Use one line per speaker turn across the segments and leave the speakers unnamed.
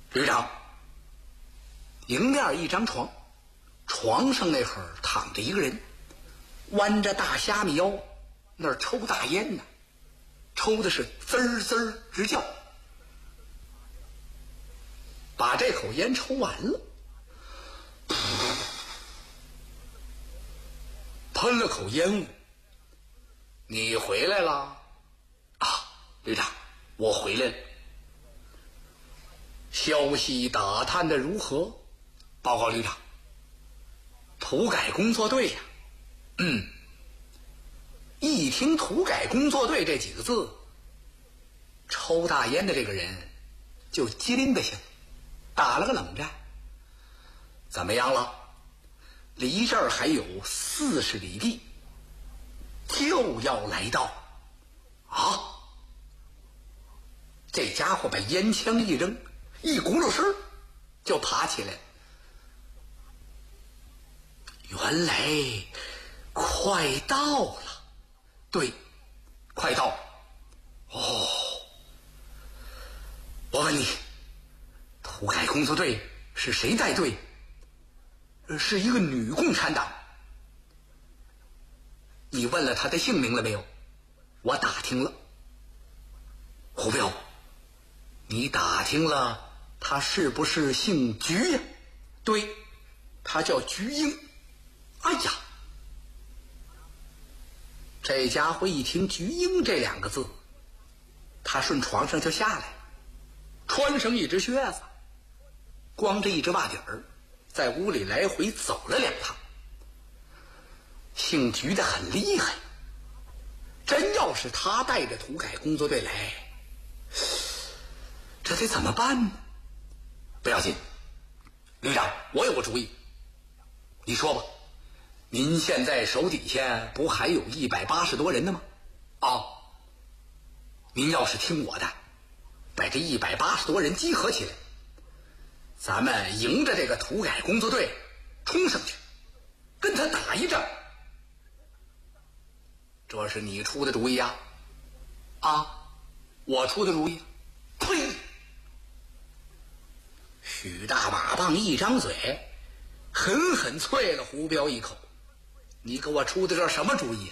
旅长，迎面一张床，床上那会儿躺着一个人，弯着大虾米腰，那儿抽大烟呢，抽的是滋儿滋儿直叫。把这口烟抽完了，喷了口烟雾。你回来了啊，旅长，我回来了。消息打探的如何？报告旅长，土改工作队呀。一听土改工作队这几个字，抽大烟的这个人就机灵的很，打了个冷战。怎么样了？离这儿还有40里地，就要来到啊！这家伙把烟枪一扔，一轱辘声就爬起来了。原来快到了，对，快到了。哦，我问你，土改工作队是谁带队？是一个女共产党。你问了她的姓名了没有？我打听了。胡彪，你打听了她是不是姓菊呀？对，她叫菊英。哎呀，这家伙一听菊英这2个字，他顺床上就下来了，穿上一只靴子，光着一只袜底儿，在屋里来回走了2趟。姓菊的很厉害，真要是他带着土改工作队来，这得怎么办呢？不要紧，旅长，我有个主意。你说吧，您现在手底下不还有180多人呢吗？您要是听我的，把这180多人集合起来，咱们迎着这个土改工作队冲上去，跟他打一仗。这是你出的主意呀？我出的主意。呸！许大马棒一张嘴，狠狠啐了胡彪一口。你给我出的这什么主意？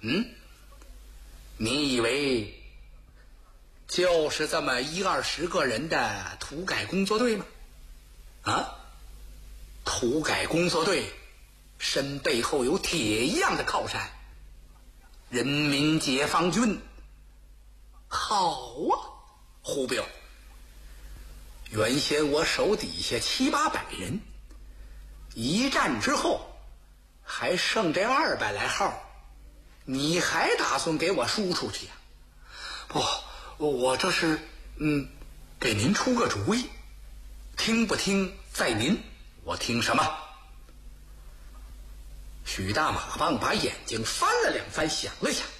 你以为就是这么10-20个人的土改工作队吗？土改工作队身背后有铁一样的靠山，人民解放军。好啊，胡彪，原先我手底下700-800人，一战之后还剩这200来号，你还打算给我输出去呀？不，我这是给您出个主意，听不听在您。我听什么？许大马棒把眼睛翻了2番，想了想，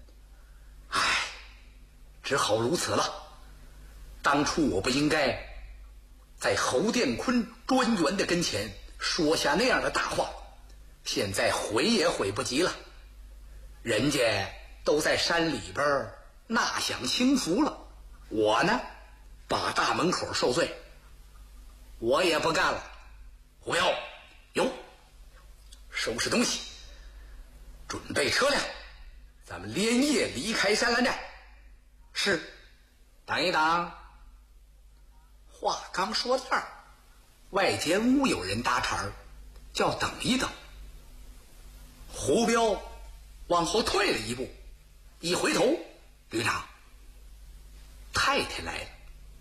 只好如此了。当初我不应该在侯殿坤专员的跟前说下那样的大话，现在悔也悔不及了。人家都在山里边纳享清福了，我呢把大门口受罪，我也不干了。胡彪，有，收拾东西，准备车辆，咱们连夜离开山兰寨。是，等一等。话刚说到这儿，外间屋有人搭茬儿，叫等一等。胡彪往后退了一步，一回头，旅长，太太来了。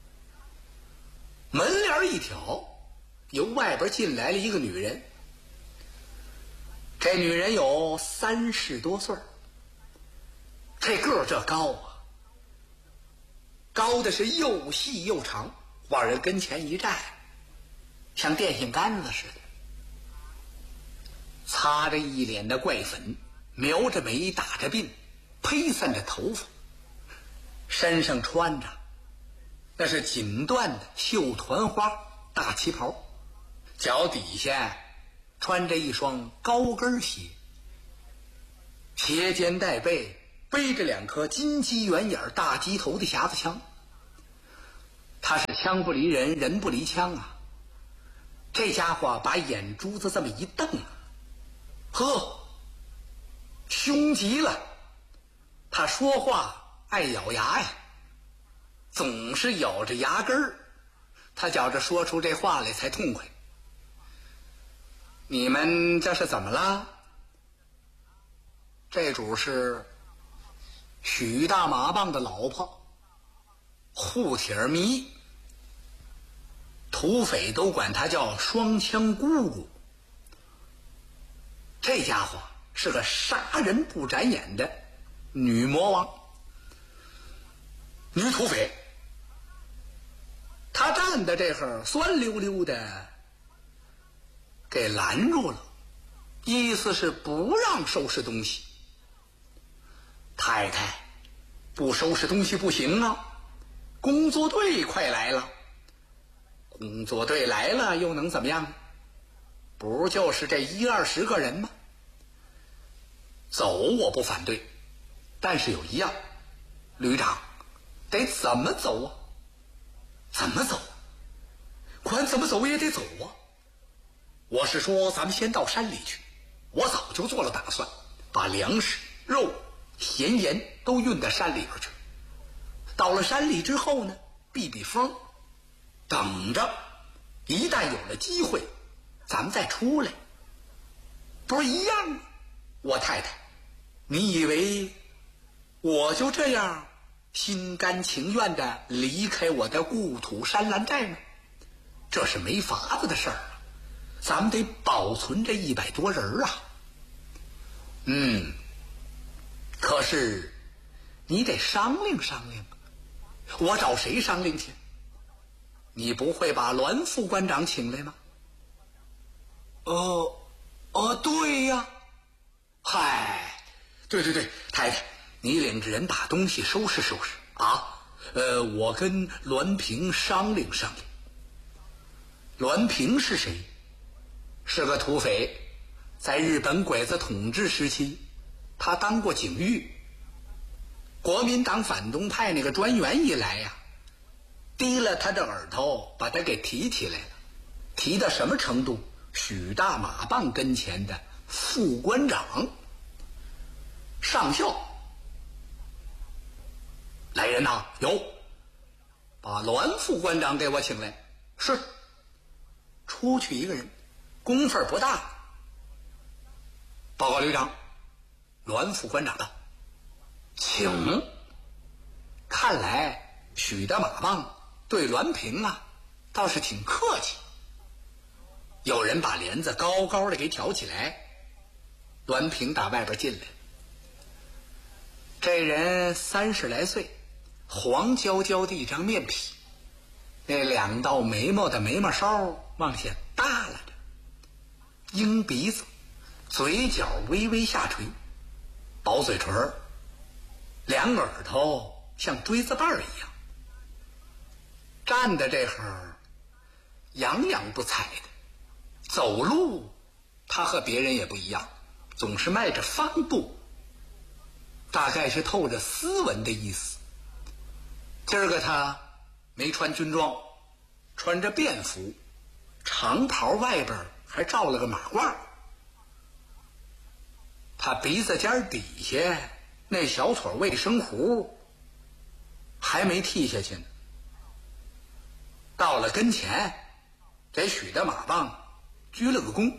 门帘一挑，由外边进来了一个女人。这女人有30多岁，这个儿这高啊，高的是又细又长，往人跟前一站，像电线杆子似的，擦着一脸的怪粉，描着眉，打着鬓，披散着头发，身上穿着那是锦缎的绣团花大旗袍，脚底下穿着一双高跟鞋，斜肩带背，背着2颗金鸡圆眼大鸡头的匣子枪。他是枪不离人，人不离枪啊！这家伙把眼珠子这么一瞪，呵，凶极了。他说话爱咬牙呀，总是咬着牙根儿，他觉着说出这话来才痛快。你们这是怎么了？这主是许大马棒的老婆扈铁迷，土匪都管他叫双枪姑姑。这家伙是个杀人不眨眼的女魔王，女土匪。他站的这会儿酸溜溜的给拦住了，意思是不让收拾东西。太太，不收拾东西不行啊，工作队快来了。工作队来了又能怎么样？不就是这10-20个人吗？走我不反对，但是有一样，旅长得怎么走啊？怎么走？管怎么走也得走啊！我是说咱们先到山里去，我早就做了打算，把粮食、肉、咸盐都运到山里边去。到了山里之后呢，避避风，等着一旦有了机会咱们再出来，不是一样吗？我太太，你以为我就这样心甘情愿地离开我的故土山兰寨吗？这是没法子的事儿啊，咱们得保存这100多人啊。可是你得商量商量，我找谁商量去？你不会把栾副官长请来吗？对呀。嗨，对，太太，你领着人把东西收拾收拾啊。我跟栾平商量商量。栾平是谁？是个土匪，在日本鬼子统治时期，他当过警狱。国民党反动派那个专员一来呀，提了他的耳朵，把他给提起来了。提到什么程度？许大马棒跟前的副官长上校。来人呐，有，把栾副官长给我请来。是。出去一个人，功夫不大。报告旅长，栾副官长到，请。看来许大马棒对栾平啊倒是挺客气。有人把帘子高高的给挑起来，栾平打外边进来。这人30来岁，黄焦焦的一张面皮，那2道眉毛的眉毛梢往下耷拉着，鹰鼻子，嘴角微微下垂，薄嘴唇，2耳朵像锥子瓣一样。站的这会儿洋洋不睬的，走路他和别人也不一样，总是迈着方步，大概是透着斯文的意思。今儿个他没穿军装，穿着便服，长袍外边还罩了个马褂。他鼻子尖底下那小撮卫生胡还没剃下去呢。到了跟前，给许大马棒鞠了个躬。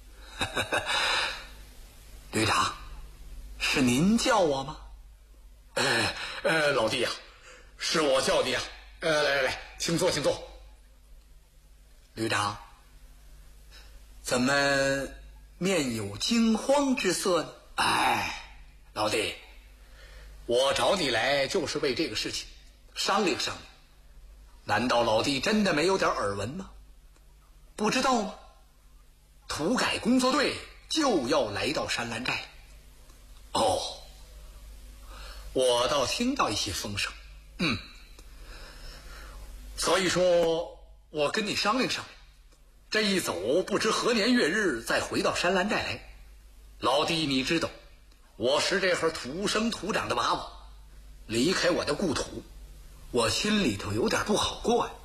旅长，是您叫我吗？
老弟呀，是我叫你呀。来，请坐，请坐。
旅长，怎么面有惊慌之色呢？
老弟，我找你来就是为这个事情商量商量。
难道老弟真的没有点耳闻吗？不知道吗？土改工作队就要来到山兰寨。我倒听到一些风声。所以说我跟你商量商量，这一走不知何年月日再回到山兰寨来。老弟你知道，我是这会儿土生土长的娃娃，离开我的故土，我心里头有点不好过呀。